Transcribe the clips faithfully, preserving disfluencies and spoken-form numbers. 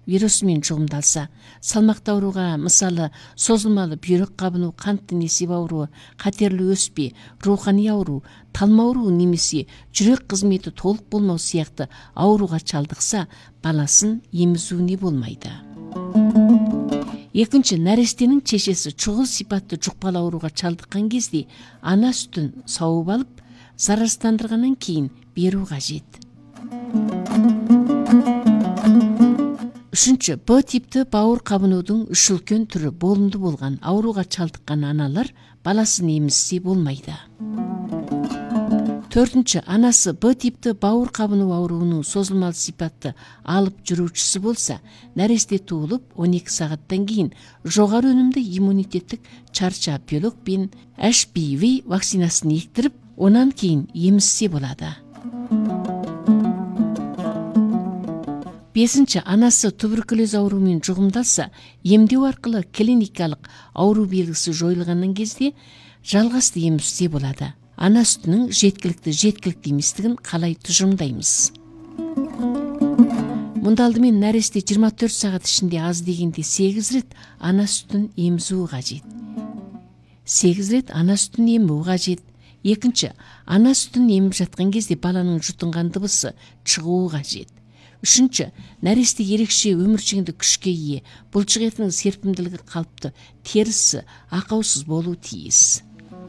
вирусымен жугумдалса, салмактуу ооруга, мисалы созулмалуу бүйрөк кабынуу, кант несип ооруу, катерлүү өспү, рууханий ооруу, талма ооруу немесе жүрөк кызмети толук болмоо сыяктуу ооруга чалдыкса, баласын эмизүүнү болмайды. Экинчи, нарестенин чечеси чугул сипаттуу жукпалуу ооруга чалдыккан кезде ана сүтүн сабып алып, зарарсыздандыргандан кийин берүү кажет. Үчүнчү, Б типти бауыр кабынуудун үч үлкөн түрү болумдуу болгон ооруга чалдыккан аналар баласын эмизсе болмайды. Төртүнчү, анасы Б типти бауыр кабынуу ооруунун созулмалуу сипатты алып жүрүүчүсү болса, нәресте туулуп он эки сааттан кийин жогору өнүмдүү иммунитеттик чарча бөлөк бен H P V вакцинасын эктирип, онан кийин эмизсе болот. Бесинчи, анасы туберкулез ооруу менен жугумдалса, эмдөө аркылуу клиникалык ооруу белгиси жоюлгандан кезде жалгасты эмизсе болот. Ана сүтүнүн жеткиликтүү жеткиликтүү эместигин калай тужурумдайбыз. Мында алдымен нәресте жыйырма төрт саат ичинде аз дегенде сегиз рет ана сүтүн эмизүү кажет. сегиз рет ана сүтүн эмүү кажет. Экинчи, ана сүтүн эмип жаткан кезде баланын жутунган дыбысы чыгуу кажет. Үчүнчү, нәресте ерекше өмүрчүңдүк күчкө ээ, булчук этинин серпимдилиги калыптуу, терisi акаусуз болуу тийиз.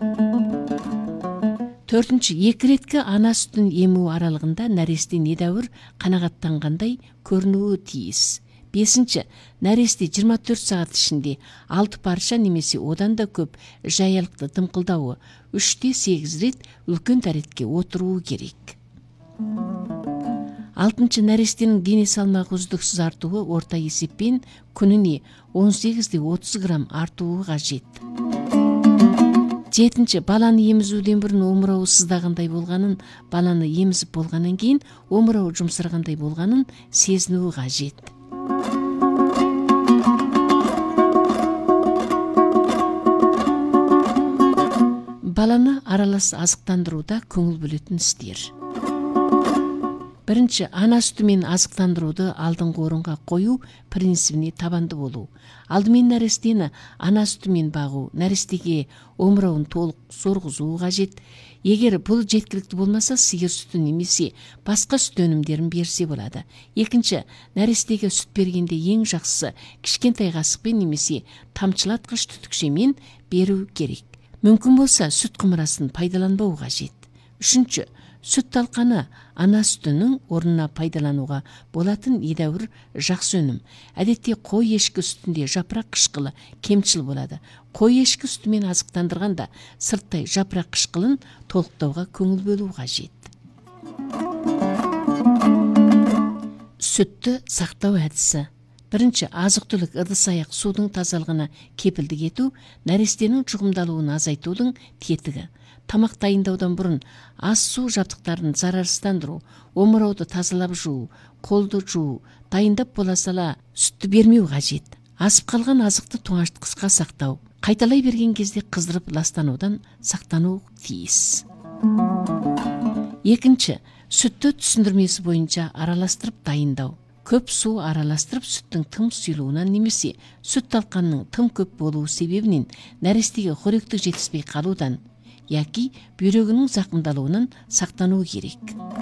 Төртүнчү, эки иретке ана сүтүн эмүү аралыгында нәресте недәбир канагаттангандай көрүнүүгө тийиз. Бесинчи, нәресте жыйырма төрт саат ичинде алты парча немесе одан да көп жаялыкты дымкылдабы үчтө сегиз рет үлкөн таретке отуруу керек. Алтынчы, нәрестенин дене салмагы үздүксүз артуы орта эсеппен күнүнө он сегизде отуз грамм артуы кажет. Жетинчи, баланы эмизүүдөн бурун омуробу сыздагандай болганын, баланы эмизип болгандан кийин омуробу жумсаргандай болганын сезинүү кажет. Баланы аралас азыктандырууда көңүл бөлөтүн истер. Биринчи, ана сүтү менен азыктандырууду алдыңкы орунга коюу принцибине табандуу болуу. Алдымен нәрестени ана сүтү менен багуу, нәрестеге омуробун толук соргузуу кажет. Эгер бул жеткиликтүү болмаса, сыйыр сүтү немесе башка сүт өнүмдөрүн берсе болот. Экинчи, нәрестеге сүт бергенде эң жакшысы кичкентай касыкпен немесе тамчылаткыч түтүкчө менен берүү керек. Мүмкүн болса, сүт кымырасын пайдаланбоо кажет. Үчүнчү, сүт талканы ана сүтүнүн орнуна пайдаланууга болатын едәбир жакшы өнүм. Адетте кой эшки сүтүндө жапырак кышкылы кемчил болот. Кой эшки сүтү менен азыктандырганда сырттай жапырак кышкылын толуктоого көңүл бөлүү кажет. Сүттү сактоо адиси. Биринчи, азык-түлүк ыдыс-аяк суудун тазалыгына кепилдик этүү, нәрестенин жугумдалуун азайтуудун тетиги. Тамак дайындаудан бурун аз суу жабдыктарын зарарсыздандыруу, омуробду тазалап жуу, колду жуу, дайындап бола сала сүттү бермөө кажет. Асып калган азыкты тоңашткычка сактоо, кайталай берген кезде кыздырып ластануудан сактануу тийиз. Экинчи, сүттү түшүндүрмөсү боюнча аралаштырып дайындоо. Көп суу аралаштырып сүттүн тым суюлуунан немесе сүт талканынын тым көп болуу себебинен нәрестеге хоректик жетишпей калуудан яки бүйрөгүнүн закымдалуунан сактануу керек.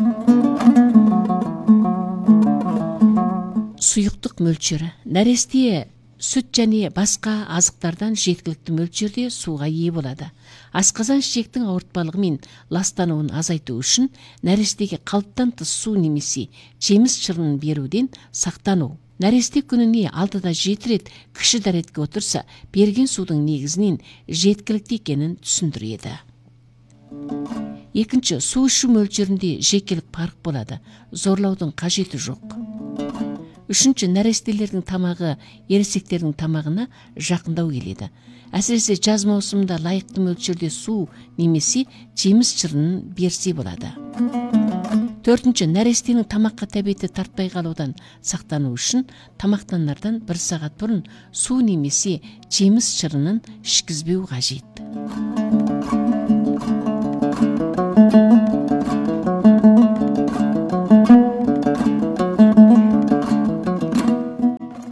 Суюктук мөлчөрү. Нәресте сүт жана башка азыктардан жеткиликтүү мөлчөрдө сууга ээ болот. Асказан шишектин ауыртпалыгы менен ластануун азайтуу үчүн нәрестеге калыптан тыш суу немесе жемис чырынын берүүдөн сактануу. Нәресте күнүнө алтыда жети рет киши даретке отурса, берген суудун негизинен жеткиликтүү экенин түшүндүрөт. Экинчи, суу ичүү мөлчөрүндө жекелик парк болот. Зорлоодун кажети жок. Үчүнчү, нәрестелердин тамагы эресектердин тамагына жакындау келет. Әсіресе жаз маусымында лайықты мөлчөрдө суу немесе жемис чырынын берсе болот. Төртүнчү, нәрестенин тамакка табети тартпай калуудан сактануу үчүн тамактанардан бир саат бурун суу немесе жемис чырынын ишкизбөө кажет.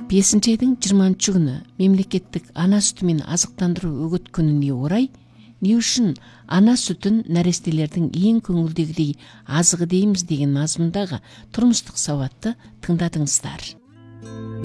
бесинчи айдын жыйырманчы күнү мемлекеттик ана сүтү менен азыктандыруу өгөт күнүнө орай эмне үчүн ана сүтүн нарестелердин эң көңүлдөгүдөй азыгы деймиз деген мазмундагы турмуштук сабатты тыңдадыңыздар.